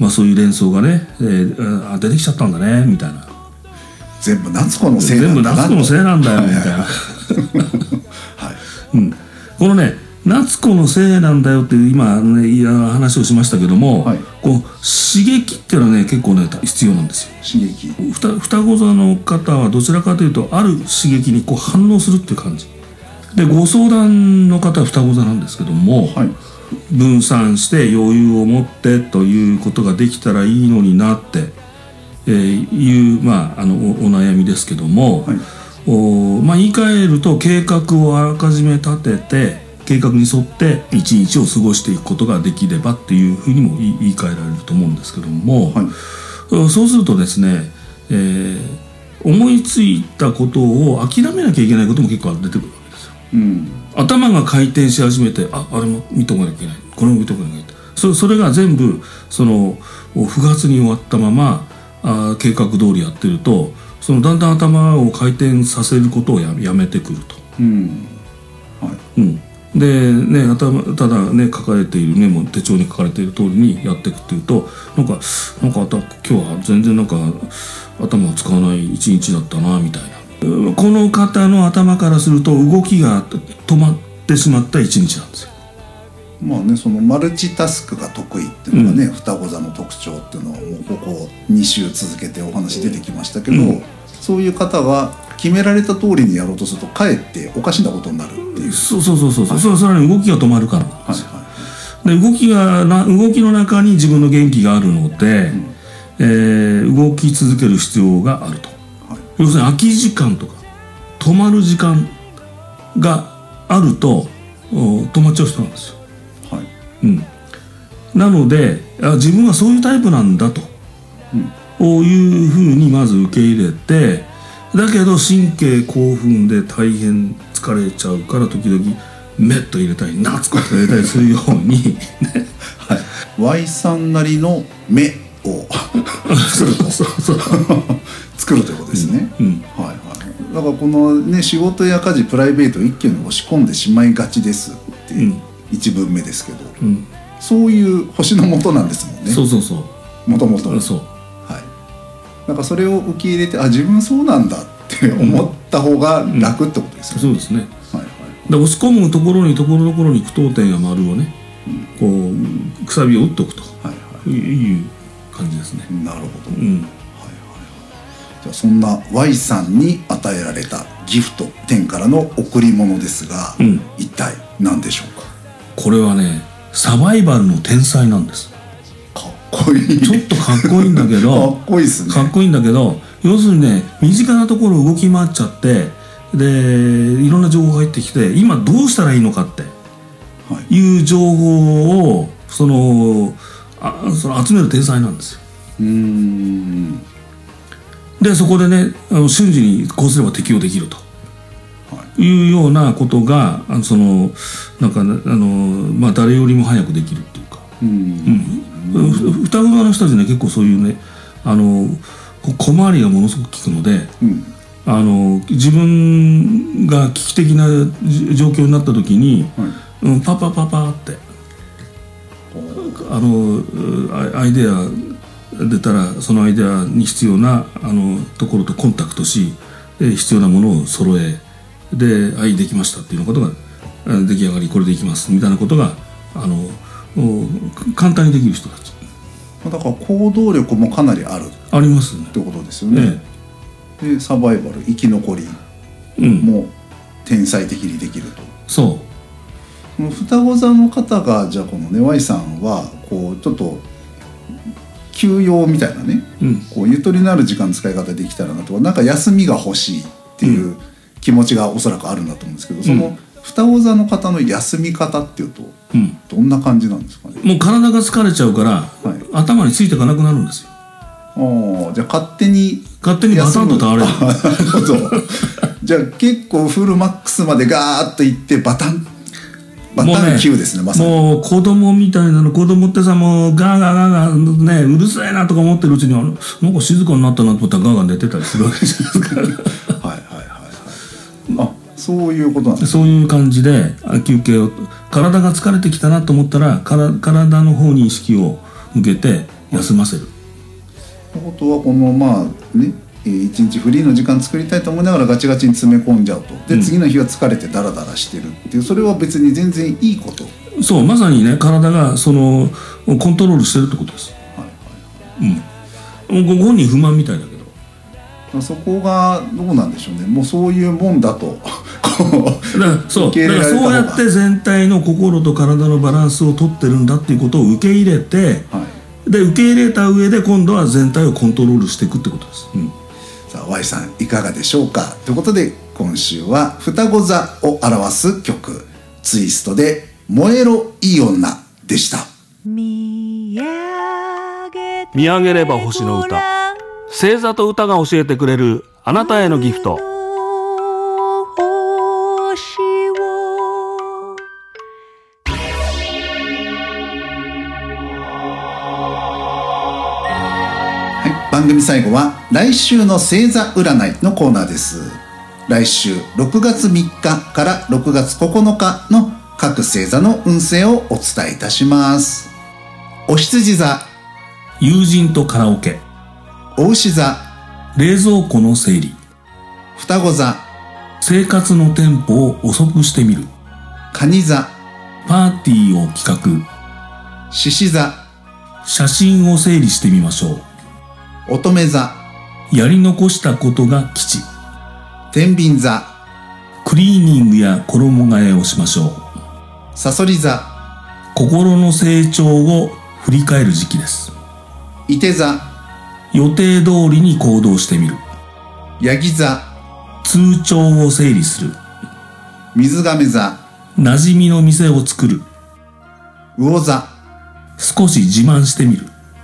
そういう連想がね、出てきちゃったんだねみたいな、 全部夏子のせいなんだな、 全部夏子のせいなんだよみたいな、はいこのね夏子のせいなんだよっていう今、ね、話をしましたけども、はい、こう刺激っていうのはね結構ね必要なんですよ。 刺激、 双子座の方はどちらかというとある刺激にこう反応するっていう感じで、ご相談の方は双子座なんですけども、はい、分散して余裕を持ってということができたらいいのになって、いう、お悩みですけども、はい、言い換えると計画をあらかじめ立てて計画に沿って一日を過ごしていくことができればっていうふうにも言い換えられると思うんですけども、はい、そうするとですね、思いついたことを諦めなきゃいけないことも結構出てくるわけですよ、うん、頭が回転し始めてあれも見とかなきゃいけない、これも見とかなきゃいけない、それが全部その不発に終わったまま計画通りやってると、そのだんだん頭を回転させることをやめてくると、うんはいうん、でね、ただね書かれているメモ手帳に書かれている通りにやっていくっていうとなんか今日は全然なんか頭を使わない一日だったなみたいな、この方の頭からすると動きが止まってしまった一日なんですよ。 まあね、そのマルチタスクが得意っていうのがね、双子座の特徴っていうのはもうここ2週続けてお話出てきましたけど、そういう方は決められた通りにやろうとするとかえっておかしなことになるっていう。 そう、はい、それは動きが止まるからなんですよ、はいはい、で動きの中に自分の元気があるので、動き続ける必要があると、はい、要するに空き時間とか止まる時間があると止まっちゃう人なんですよ、はいうん、なので自分はそういうタイプなんだと、いうふうにまず受け入れて、だけど神経興奮で大変疲れちゃうから時々メッと入れたり夏子と入れたりするように、ねはい、Y さんなりの目を作ると作るということですね、はいはい、だからこのね仕事や家事プライベートを一気に押し込んでしまいがちですっていう一文目ですけど、そういう星の元なんですもんね。 そうもともとそう、なんかそれを受け入れて自分そうなんだって思った方が楽ってことですよね、 そうですね、はいはい、で押し込むところにところどころに句読点や丸をね、こうくさびを打っておくと、いう感じですね。 なるほど、はいはいはい、じゃあそんな Y さんに与えられたギフト天からの贈り物ですが、一体何でしょうか。 これはねサバイバルの天才なんです。ちょっとかっこいいんだけどかっこいいですね。 かっこいいんだけど、要するにね身近なところを動き回っちゃって、でいろんな情報が入ってきて今どうしたらいいのかっていう情報をその集める天才なんですよ。でそこでね瞬時にこうすれば適用できると、いうようなことがなんか誰よりも早くできるっていうか、双子座の人たちね結構そういうね小回りがものすごく効くので、自分が危機的な状況になった時に、パパってアイデア出たらそのアイデアに必要なところとコンタクトし、必要なものを揃えでできましたっていうことが出来上がりこれでいきますみたいなことが簡単にできる人たちだから行動力もかなりありますねってことですよね、でサバイバル生き残りも天才的にできると、 そう双子座の方がじゃあこのね Y さんはこうちょっと休養みたいなね、こうゆとりのある時間使い方できたらなとか、なんか休みが欲しいっていう気持ちがおそらくあるんだと思うんですけど、その双子座の方の休み方っていうとどんな感じなんですかね。 もう体が疲れちゃうから、頭についていかなくなるんですよ。 じゃあ勝手にバタンと倒れる。 じゃあ結構フルマックスまでガーッといってバタン級ですね。まさにもう子供みたいなの、子供ってさもうガーガーねうるさいなとか思ってるうちになんか静かになったなと思ったらガーガー寝てたりするわけじゃないですか。 そういうことなんですね。 そういう感じで休憩を、体が疲れてきたなと思ったら体の方に意識を向けて休ませる。 ということはこのね一日フリーの時間作りたいと思いながらガチガチに詰め込んじゃうと。で、次の日は疲れてダラダラしてるっていう、それは別に全然いいこと。 そう、まさにね、体がそのコントロールしてるってことです。ご本人不満みたいだけど、 そこがどうなんでしょうね。もうそういうもんだとそうやって全体の心と体のバランスをとってるんだっていうことを受け入れて、で受け入れた上で今度は全体をコントロールしていくってことです。 さあ Y さんいかがでしょうか。ということで今週は双子座を表す曲ツイストで燃えろいい女でした。 見上げれば星の歌、星座と歌が教えてくれるあなたへのギフト。 番組最後は来週の星座占いのコーナーです。来週6月3日から6月9日の各星座の運勢をお伝えいたします。お羊座、 友人とカラオケ。 お牛座、 冷蔵庫の整理。 双子座、 生活のテンポを遅くしてみる。 蟹座、 パーティーを企画。 獅子座、 写真を整理してみましょう。 乙女座、 やり残したことが吉。 天秤座、 クリーニングや衣替えをしましょう。 さそり座、 心の成長を振り返る時期です。 いて座、 予定通りに行動してみる。 ヤギ座、 通帳を整理する。 水亀座、 馴染みの店を作る。 魚座、 少し自慢してみる。